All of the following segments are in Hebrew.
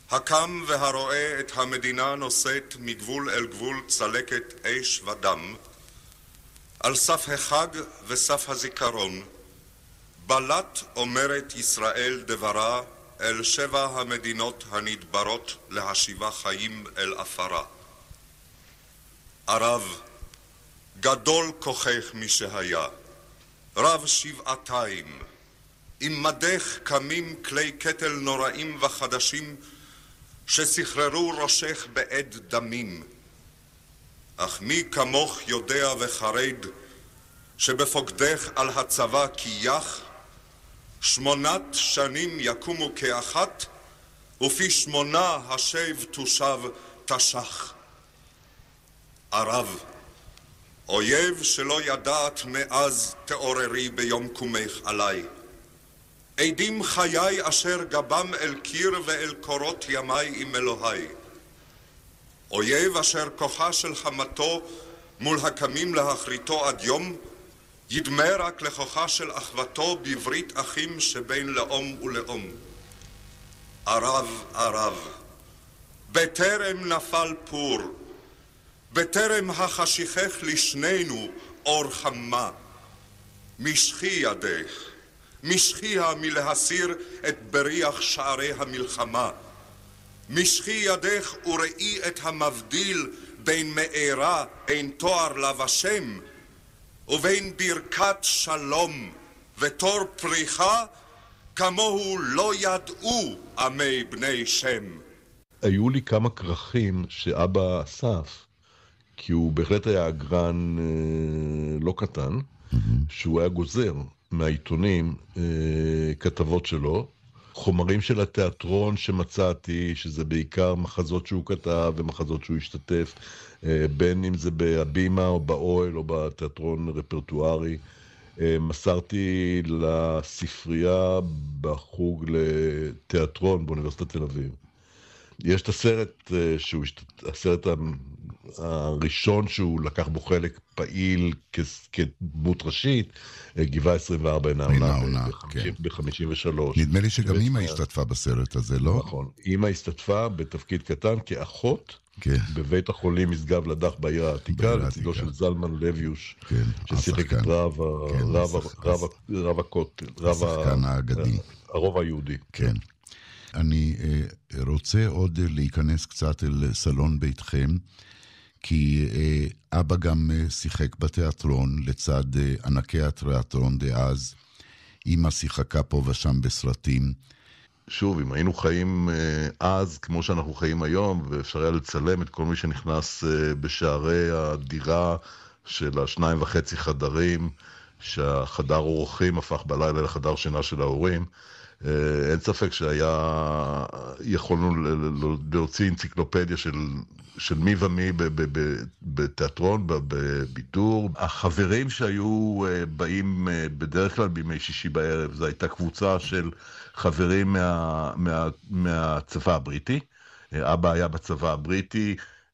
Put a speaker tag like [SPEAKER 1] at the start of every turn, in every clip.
[SPEAKER 1] הקם והרואה את המדינה נושאת מגבול אל גבול צלקת אש ודם, על סף החג וסף הזיכרון, בלט אומרת ישראל דברה אל 7 המדינות הנדברות להשיבה חיים אל אפרה. ערב, גדול כוחך משהיה, רב שבעתיים, עם מדך קמים כלי קטל נוראים וחדשים שסחררו ראשך בעד דמים. אך מי כמוך יודע וחרד שבפוקדך על הצבא כיח 8 שנים יקומו כאחת ופי 8 השב תושב תשך. ערב, אויב שלא ידעת מאז תעוררי ביום קומך עליי. עדים חיי אשר גבם אל קיר ואל קורות ימי עם אלוהי. אויב אשר כוחה של חמתו מול הקמים להחריתו עד יום, ידמה רק לכוחה של אחוותו בברית אחים שבין לאום ולאום. ערב, ערב, בטרם נפל פור, בטרם החשיכך לשנינו אור חמה, משכי ידך, משכיה מלהסיר את בריח שערי המלחמה. משכי ידך וראי את המבדיל בין מארה אין תואר לבשם ובין ברכת שלום ותור פריחה כמוהו לא ידעו עמי בני שם.
[SPEAKER 2] היו לי כמה כרכים שאבא אסף, כי הוא בהחלט היה אגרן לא קטן, שהוא היה גוזר מהעיתונים כתבות שלו, חומרים של התיאטרון שמצאתי, שזה בעיקר מחזות שהוא כתב ומחזות שהוא השתתף, בין אם זה בהבימה או באוהל או בתיאטרון רפרטוארי. מסרתי לספרייה בחוג לתיאטרון באוניברסיטת תל אביב. יש את הסרט, הסרט הראשון שהוא לקח בו חלק פעיל כדמות ראשית, גבעה 24 עינה עונה, ב-53.
[SPEAKER 3] נדמה לי שגם אמא השתתפה בסרט הזה, לא?
[SPEAKER 2] נכון, אמא השתתפה בתפקיד קטן כאחות, בבית החולים משגב לדח בעיר העתיקה, לצידו של זלמן לויוש, ששיחק את רב הכותל,
[SPEAKER 3] השחקן האגדי.
[SPEAKER 2] הרוב היהודי.
[SPEAKER 3] כן. אני רוצה עוד להיכנס קצת אל סלון ביתכם, כי אבא גם שיחק בתיאטרון לצד ענקי התיאטרון דאז, אמא שיחקה פה ושם בסרטים.
[SPEAKER 2] שוב, אם היינו חיים אז כמו שאנחנו חיים היום, ואפשר היה לצלם את כל מי שנכנס בשערי הדירה של 2.5 חדרים, שהחדר אורחים הפך בלילה לחדר שינה של ההורים, אין ספק שהיה, יכולנו להוציא אנציקלופדיה של מי ומי בתיאטרון, בבידור. החברים שהיו באים בדרך כלל בימי שישי בערב, זו הייתה קבוצה של חברים מהצבא הבריטי. אבא היה בצבא הבריטי,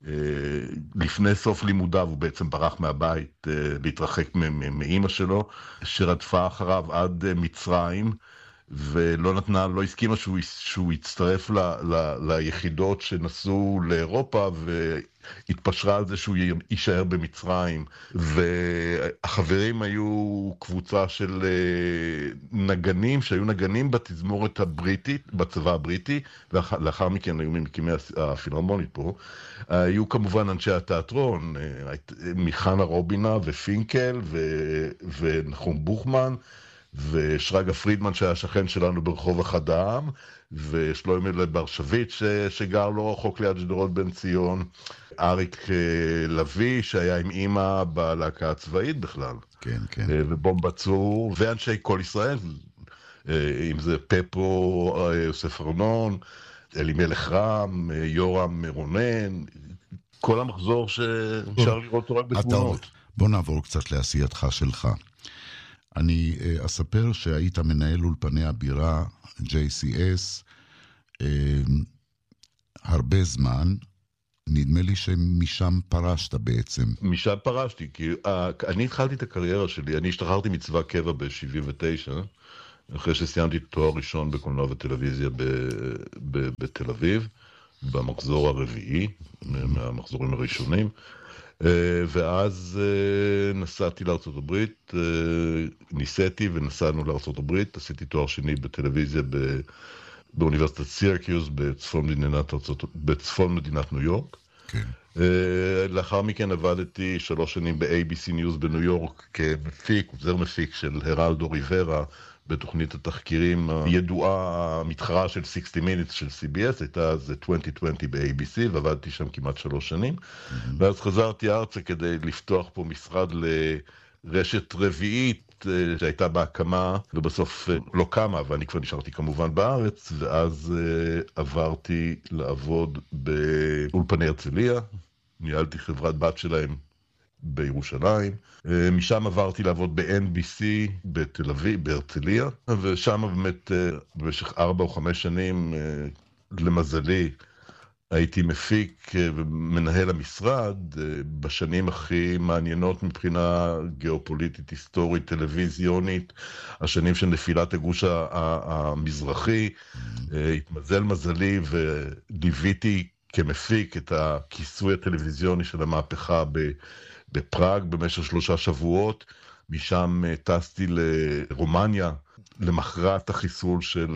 [SPEAKER 2] לפני סוף לימודיו הוא בעצם ברח מהבית להתרחק מאמא שלו, שרדפה אחריו עד מצרים, ולא נתנה, לא הסכימה שהוא יצטרף ליחידות שנסעו לאירופה, והתפשרה על זה שהוא יישאר במצרים. והחברים היו קבוצה של נגנים, שהיו נגנים בתזמורת הבריטית, בצבא הבריטי, ולאחר מכן היו ממקימי הפילהרמונית פה. היו כמובן אנשי התיאטרון, מחנה רובינה ופינקל ונחום בוכמן, ושרגא פרידמן שהיה שכן שלנו ברחוב אחד העם, ושלוימי ברשביץ' שגר לא רחוק ליד שדרות בן ציון, אריק לוי שהיה עם אמא בלהקה הצבאית בכלל,
[SPEAKER 3] כן, כן.
[SPEAKER 2] ובום בצור, ואנשי כל ישראל, אם זה פפו, יוסף ארנון, אלימלך רם, יורם רונן, כל המחזור שאפשר לראות אותו רק בתמונות.
[SPEAKER 3] בוא נעבור קצת לעשייתך שלך. אני אספר שהיית מנהל אולפני הבירה JCS הרבה זמן, נדמה לי שמשם פרשת בעצם.
[SPEAKER 2] משם פרשתי, כי אני התחלתי את הקריירה שלי, אני השתחררתי מצבא קבע ב-79, אחרי שסיימתי תואר ראשון בקולנוע וטלוויזיה בתל אביב, במחזור הרביעי, מהמחזורים הראשונים, ואז נסעתי לארצות הברית, ניסיתי ונסענו לארצות הברית, עשיתי תואר שני בטלוויזיה באוניברסיטת סירקיוס בצפון מדינת ניו יורק.
[SPEAKER 3] כן.
[SPEAKER 2] לאחר מכן עבדתי 3 שנים ב-ABC News בניו יורק כמפיק, עוזר מפיק של הרלדו ריברה, בתוכנית התחקירים הידועה, המתחרה של 60 Minutes של CBS, הייתה אז 2020 ב-ABC, ועבדתי שם כמעט 3 שנים. ואז חזרתי ארצה כדי לפתוח פה משרד לרשת רביעית, שהייתה בהקמה, ובסוף לא קמה, ואני כבר נשארתי כמובן בארץ, ואז עברתי לעבוד באולפני הרצליה, ניהלתי חברת בת שלהם בירושלים, משם עברתי לעבוד ב-NBC בתל אביב, בהרצליה, ושם באמת במשך 4 או 5 שנים, למזלי, הייתי מפיק ומנהל המשרד בשנים הכי מעניינות מבחינה גיאופוליטית, היסטורית, טלוויזיונית, השנים של נפילת הגוש המזרחי. התמזל מזלי וליוויתי כמפיק את הכיסוי הטלוויזיוני של המהפכה בפראג במשך 3 שבועות. משם טסתי לרומניה למחרת החיסול של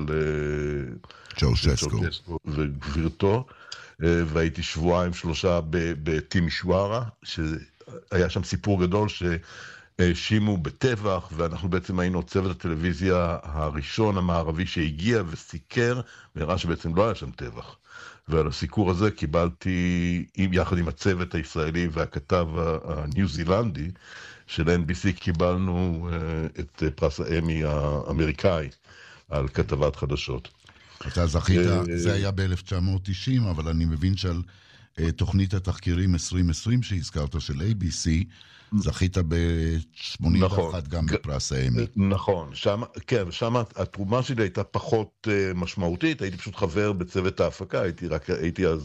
[SPEAKER 2] צ'אושסקו וגבירתו, והייתי 2-3 בטימישוארה, שהיה שם סיפור גדול שהאשימו בטבח, ואנחנו בעצם היינו צוות הטלוויזיה הראשון המערבי שהגיע וסיקר, והראה שבעצם לא היה שם טבח. ועל הסיקור הזה קיבלתי, יחד עם הצוות הישראלי והכתב הניו זילנדי של NBC, קיבלנו את פרס האמי האמריקאי על כתבת חדשות.
[SPEAKER 3] אתה זכית, זה היה ב-1990, אבל אני מבין שעל תוכנית התחקירים 2020 שהזכרת של ABC, זכית ב-81 גם בפרס האמי.
[SPEAKER 2] נכון, שם התרומה שלי הייתה פחות משמעותית, הייתי פשוט חבר בצוות ההפקה, הייתי אז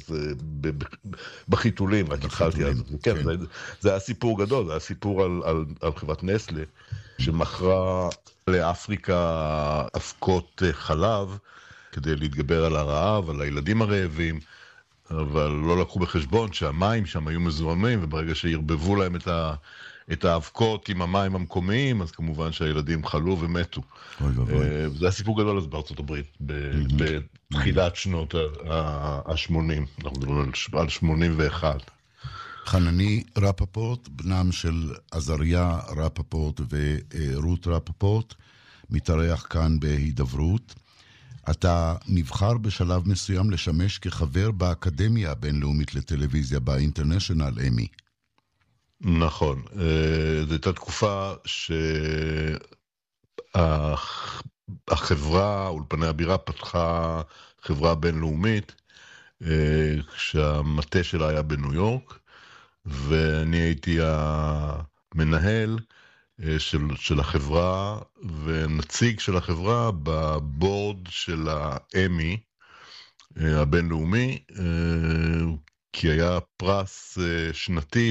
[SPEAKER 2] בחיתולים, רק התחלתי אז. כן, זה היה סיפור גדול, זה היה סיפור על חברת נסלה, שמכרה לאפריקה אבקות חלב, כדי להתגבר על הרעב, על הילדים הרעבים, אבל לא לקחו בחשבון שהמים שם היו מזוהמים, וברגע שירבבו להם את האבקות עם המים המקומיים, אז כמובן שהילדים חלו ומתו. זה הסיפור גדול אז בארצות הברית, בתחילת שנות ה-80, אנחנו מדברים על 81.
[SPEAKER 3] חנני רפפורט, בנם של עזריה רפפורט ורות רפפורט, מתארח כאן בהידברות. אתה נבחר בשלב מסוים לשמש כחבר באקדמיה הבינלאומית לטלוויזיה, באינטרנשיונל אמי.
[SPEAKER 2] נכון. זו הייתה תקופה שהחברה, אולפני הבירה, פתחה חברה בינלאומית, כשהמטה שלה היה בניו יורק, ואני הייתי המנהל של החברה ונציג של החברה בבורד של האמי הבינלאומי, כי היה פרס שנתי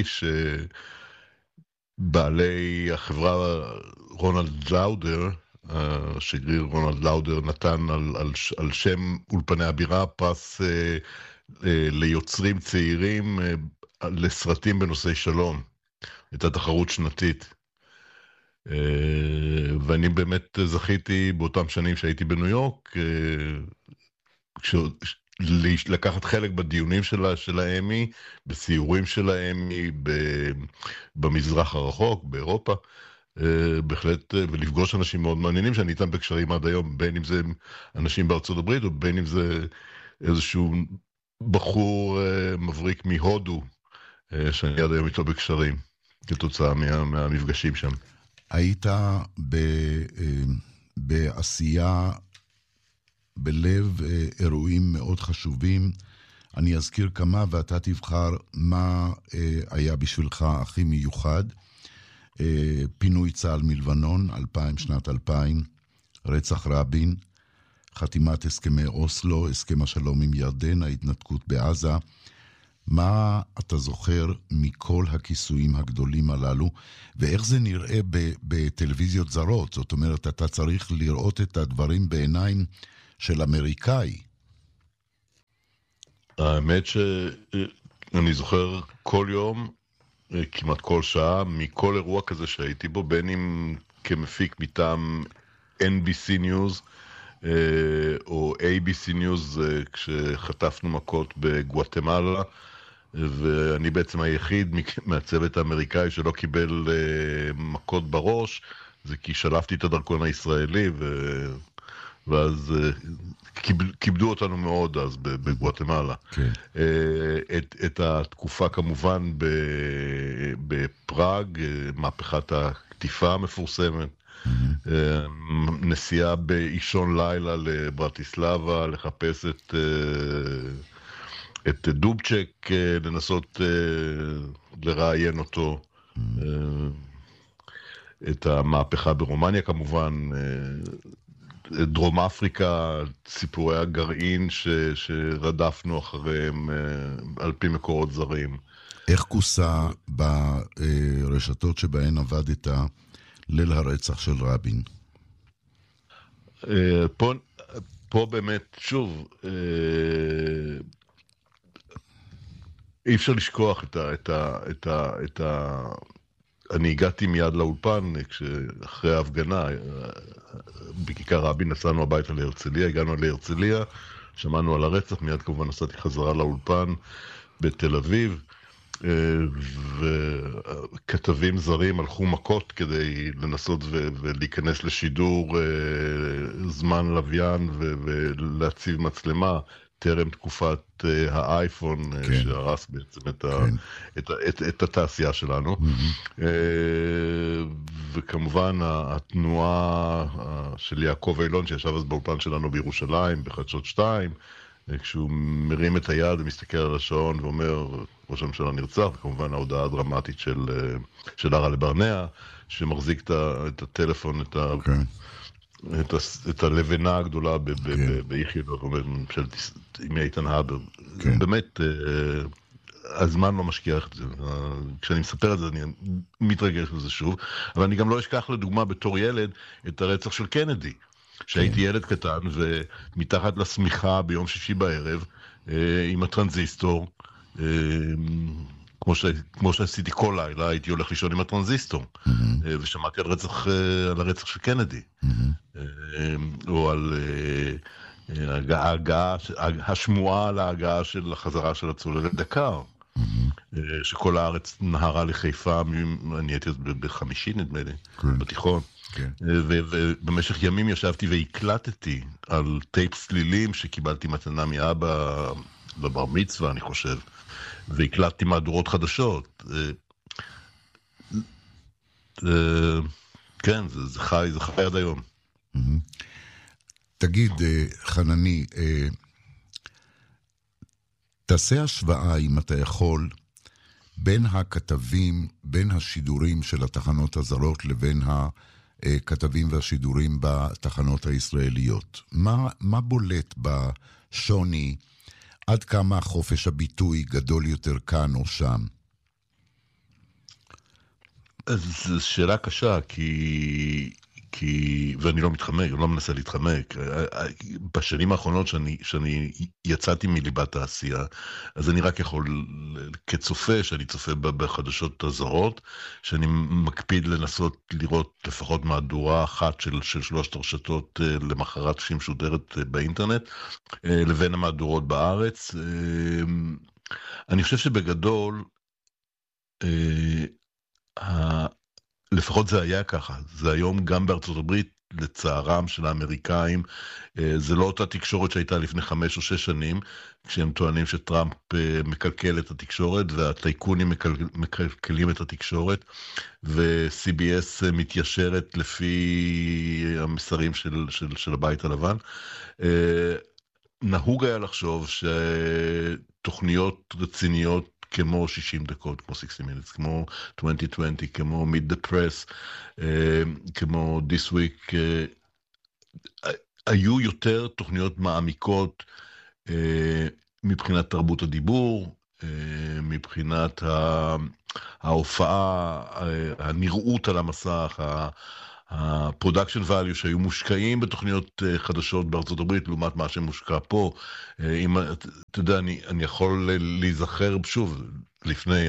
[SPEAKER 2] שבעלי החברה רונלד לאודר, השגריר רונלד לאודר, נתן על שם אולפני הבירה פרס ליוצרים צעירים לסרטים בנושאי שלום. הייתה תחרות שנתית. ואני באמת זכיתי באותם שנים שהייתי בניו יורק, לקחת חלק בדיונים של האמי, בסיורים של האמי, במזרח הרחוק, באירופה, בהחלט, ולפגוש אנשים מאוד מעניינים שאני איתם בקשרים עד היום, בין אם זה אנשים בארצות הברית, או בין אם זה איזשהו בחור מבריק מהודו, שאני עד היום איתו בקשרים, כתוצאה מהמפגשים שם.
[SPEAKER 3] היית בעשייה, בלב אירועים מאוד חשובים. אני אזכיר כמה ואתה תבחר מה היה בשבילך הכי מיוחד. פינוי צה"ל מלבנון, שנת 2000, רצח רבין, חתימת הסכמי אוסלו, הסכם השלום עם ירדן, ההתנתקות בעזה. מה אתה זוכר מכל הכיסויים הגדולים הללו, ואיך זה נראה בטלוויזיות זרות? זאת אומרת, אתה צריך לראות את הדברים בעיניים של אמריקאי.
[SPEAKER 2] האמת שאני זוכר כל יום, כמעט כל שעה, מכל אירוע כזה שהייתי בו, בין אם כמפיק מטעם NBC News, או ABC News, כשחטפנו מכות בגואטמלה, ואני בעצם היחיד מהצוות האמריקאי שלא קיבל מכות בראש, זה כי שלפתי את הדרכון הישראלי, ואז כיבדו אותנו מאוד אז בגואטמלה.
[SPEAKER 3] כן.
[SPEAKER 2] את התקופה כמובן בפראג, מהפכת הקטיפה המפורסמת, נסיעה באישון לילה לברטיסלבה, לחפש את דובצ'ק, לנסות לראיין אותו, את המהפכה ברומניה כמובן, דרום אפריקה, סיפורי הגרעין שרדפנו אחריהם על פי מקורות זרים.
[SPEAKER 3] איך כוסה ברשתות שבהן עבדת ליל הרצח של רבין?
[SPEAKER 2] פה באמת, שוב, אי אפשר לשכוח אני הגעתי מיד לאולפן, אחרי ההפגנה, בכיכר רבין נסענו הביתה להרצליה, הגענו להרצליה, שמענו על הרצח, מיד כמובן נסעתי חזרה לאולפן בתל אביב, וכתבים זרים הלכו מכות כדי לנסות ולהיכנס לשידור זמן לוויין ולהציב מצלמה, טרם תקופת האייפון, כן. שהרס בעצם כן. את התעשייה שלנו. וכמובן התנועה של יעקב אילון, שישב אז באולפן שלנו בירושלים, בחדשות 2, כשהוא מרים את היד ומסתכל על השעון ואומר, ראש הממשלה נרצח, וכמובן ההודעה הדרמטית של אראלה ברנע, שמחזיק את הטלפון, את הלבנה הגדולה באיכילוב, עם איתן הבר. באמת, הזמן לא משקיע את זה. כשאני מספר את זה, אני מתרגש לזה שוב, אבל אני גם לא אשכח לדוגמה בתור ילד את הרצח של קנדי. שהייתי ילד קטן, ומתחת לשמיכה ביום שישי בערב, עם הטרנזיסטור, כמו שעשיתי כל לילה, הייתי הולך לישון עם הטרנזיסטור, ושמעתי על הרצח של קנדי, או על השמועה על ההגעה של החזרה של הצוללת דקר, שכל הארץ נהרה לחיפה, אני הייתי ב-50 נדמה לי, בתיכון. ובמשך ימים ישבתי והקלטתי על טייפ סלילים שקיבלתי מתנה מאבא לבר מצווה, אני חושב, והקלטתי מהדורות חדשות. כן, זה חי עד היום.
[SPEAKER 3] תגיד, חנני, תעשה השוואה, אם אתה יכול, בין הכתבים, בין השידורים של התחנות הזרות לבין הכתבים והשידורים בתחנות הישראליות. מה בולט בשוני? עד כמה חופש הביטוי גדול יותר כאן או שם?
[SPEAKER 2] זו שאלה קשה, ואני לא מתחמק, אני לא מנסה להתחמק. בשנים האחרונות שאני יצאתי מליבת העשייה, אז אני רק יכול, כצופה, שאני צופה בחדשות הזרות, שאני מקפיד לנסות לראות לפחות מהדורה אחת של 3 הרשתות למחרת שהיא משודרת באינטרנט, לבין המהדורות בארץ. אני חושב שבגדול, לפחות זה היה ככה, זה היום גם בארצות הברית, לצערם של האמריקאים, זה לא אותה תקשורת שהייתה לפני 5 או 6 שנים, כשהם טוענים שטראמפ מקלקל את התקשורת, והטייקונים מקלקלים את התקשורת, ו-CBS מתיישרת לפי המסרים של הבית הלבן. נהוג היה לחשוב שתוכניות רציניות, כמו 60 דקות, כמו 60 Minutes, כמו 2020, כמו Meet the Press, כמו This Week, היו יותר תוכניות מעמיקות מבחינת תרבות הדיבור, מבחינת ההופעה, הנראות על המסך, ה-production value שהיו מושקעים בתוכניות חדשות בארצות הברית, לעומת מה שמושקע פה. אם, אתה יודע, אני יכול להיזכר שוב, לפני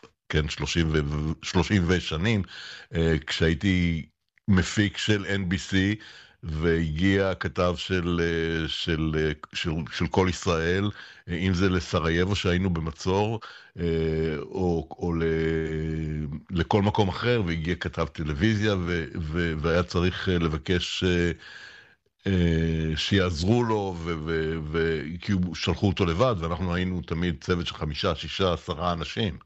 [SPEAKER 2] 30 שנים, כשהייתי מפיק של NBC, והגיע כתב של כל ישראל, אם זה לסרייבו שהיינו במצור, או לכל מקום אחר, והגיע כתב טלוויזיה, והיה צריך לבקש שיעזרו לו, כי שלחו אותו לבד, ואנחנו היינו תמיד צוות של 5, 6, 10 אנשים.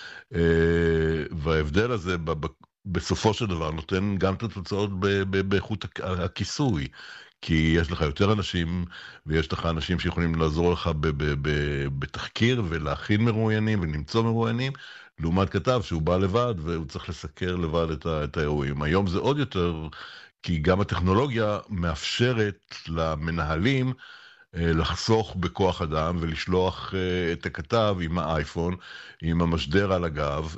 [SPEAKER 2] וההבדל הזה בסופו של דבר נותן גם את התוצאות באיכות הכיסוי, כי יש לך יותר אנשים, ויש לך אנשים שיכולים לעזור לך בתחקיר, ולהכין מרואיינים, ולמצוא מרואיינים, לעומת כתב שהוא בא לבד, והוא צריך לסקר לבד את האירועים. היום זה עוד יותר, כי גם הטכנולוגיה מאפשרת למנהלים, לחסוך בכוח אדם ולשלוח את הכתב עם האייפון, עם המשדר על הגב,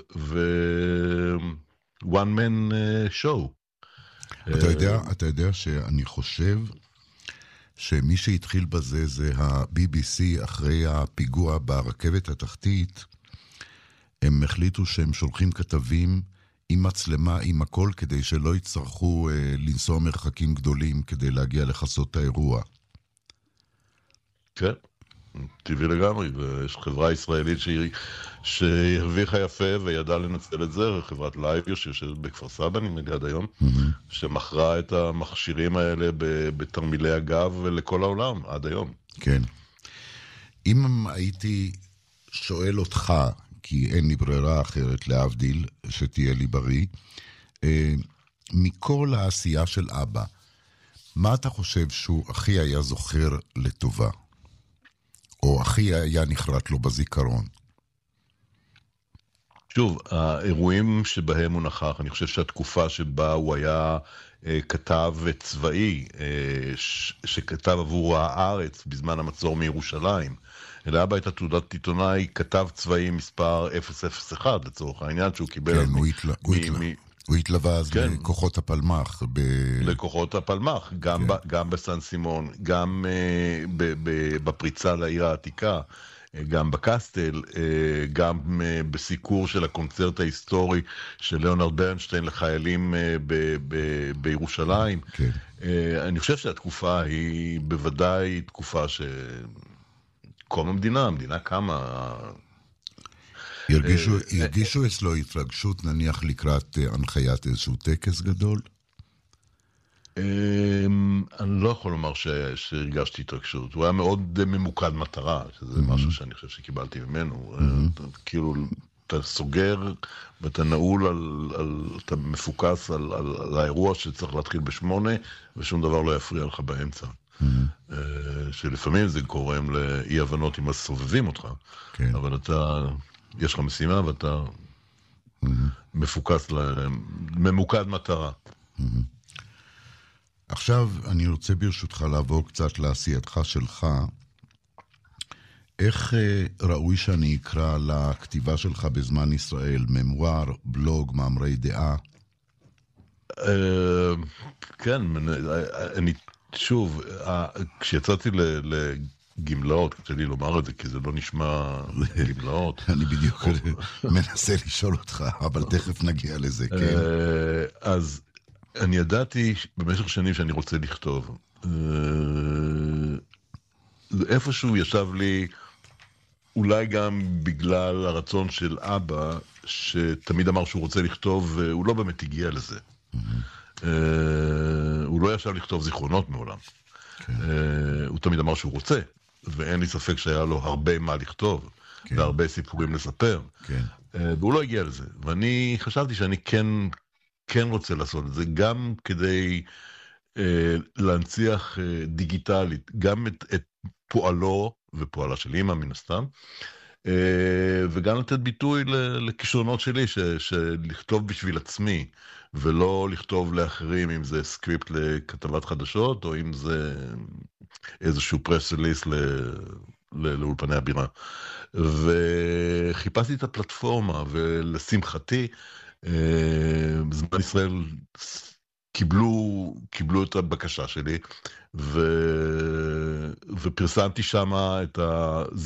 [SPEAKER 2] one man show.
[SPEAKER 3] אתה יודע שאני חושב שמי שהתחיל בזה זה ה-BBC אחרי הפיגוע ברכבת התחתית. הם החליטו שהם שולחים כתבים עם מצלמה, עם הכל, כדי שלא יצטרכו לנסוע מרחקים גדולים כדי להגיע לחסות האירוע.
[SPEAKER 2] כן, טבעי לגמרי, ויש חברה ישראלית שהרוויחה יפה וידעה לנצל את זה, חברת לייב שיושבת בכפר סבא, נדמה עד היום, שמכרה את המכשירים האלה בתרמילי הגב לכל העולם, עד היום.
[SPEAKER 3] כן. אם הייתי שואל אותך, כי אין לי ברירה אחרת להבדיל, שתהיה לי בריא, מכל העשייה של אבא, מה אתה חושב שהוא הכי היה זוכר לטובה? או הכי היה נחרט לו בזיכרון?
[SPEAKER 2] שוב, האירועים שבהם הוא נכח, אני חושב שהתקופה שבה הוא היה כתב צבאי, שכתב עבור הארץ בזמן המצור מירושלים, אלא אבא הייתה תעודת עיתונאי, כתב צבאי מספר 001 לצורך העניין, שהוא קיבל...
[SPEAKER 3] כן, הוא התלווה אז לכוחות הפלמ"ח.
[SPEAKER 2] לכוחות הפלמ"ח, גם בסן סימון, גם בפריצה לעיר העתיקה, גם בקסטל, גם בסיקור של הקונצרט ההיסטורי של ליאונרד ברנשטיין לחיילים בירושלים. אני חושב שהתקופה היא בוודאי תקופה שקום המדינה קמה...
[SPEAKER 3] ירגישו אצלו התרגשות, נניח לקראת הנחיית איזשהו טקס גדול?
[SPEAKER 2] אני לא יכול לומר שהרגשתי התרגשות. הוא היה מאוד ממוקד מטרה, שזה משהו שאני חושב שקיבלתי ממנו. כאילו, אתה סוגר ואתה נעול, אתה מפוקס על האירוע שצריך להתחיל ב8, ושום דבר לא יפריע לך באמצע. שלפעמים זה גורם לאי הבנות עם הסובבים אותך, אבל אתה... יש לך משימה ואתה מפוקס, ממוקד מטרה.
[SPEAKER 3] עכשיו אני רוצה ברשותך לעבור קצת לעשייתך שלך. איך ראוי שאני אקרא לכתיבה שלך בזמן ישראל? ממואר, בלוג, מאמרי דעה?
[SPEAKER 2] כן, אני שוב, כשיצאתי גמלאות, קשה לי לומר את זה, כי זה לא נשמע גמלאות.
[SPEAKER 3] אני בדיוק מנסה לשאול אותך, אבל תכף נגיע לזה, כן.
[SPEAKER 2] אז אני ידעתי במשך שנים שאני רוצה לכתוב. איפשהו ישב לי, אולי גם בגלל הרצון של אבא, שתמיד אמר שהוא רוצה לכתוב, והוא לא באמת הגיע לזה. הוא לא ישב לכתוב זיכרונות מעולם. הוא תמיד אמר שהוא רוצה. ואין לי ספק שהיה לו הרבה מה לכתוב, והרבה סיפורים לספר, והוא לא הגיע לזה. ואני חשבתי שאני כן רוצה לעשות את זה, גם כדי להנציח דיגיטלית, גם את פועלו ופועלה של אמא מן הסתם, וגם לתת ביטוי לכישרונות שלי, שלכתוב בשביל עצמי, ולא לכתוב לאחרים, אם זה סקריפט לכתבת חדשות, או אם זה איזשהו פרס רליס לאולפני הבירה. וחיפשתי את הפלטפורמה, ולשמחתי, בזמן ישראל קיבלו את הבקשה שלי, ופרסמתי שם את